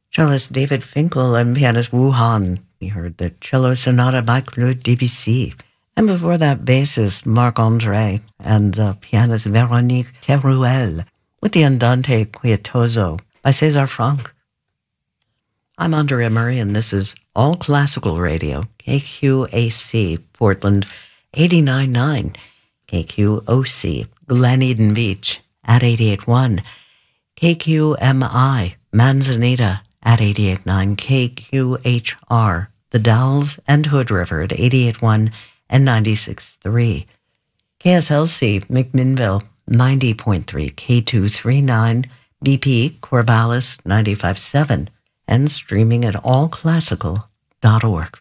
Cellist David Finkel and pianist Wu Han. We heard the Cello Sonata by Claude Debussy. And before that, bassist Marc-André and the pianist Véronique Teruel with the Andante Quietoso by César Franck. I'm Andrea Murray, and this is All Classical Radio, KQAC, Portland 89.9, KQOC, Glen Eden Beach at 88.1, KQMI, Manzanita at 88.9, KQHR, The Dalles and Hood River at 88.1 and 96.3, KSLC, McMinnville 90.3, K239, BP, Corvallis 95.7, and streaming at allclassical.org.